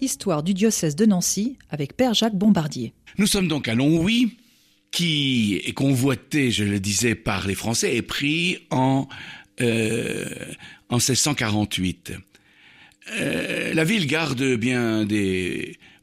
Histoire du diocèse de Nancy avec Père Jacques Bombardier. Nous sommes donc à Longwy, qui est convoité, je le disais, par les Français et pris en 1648. La ville garde bien des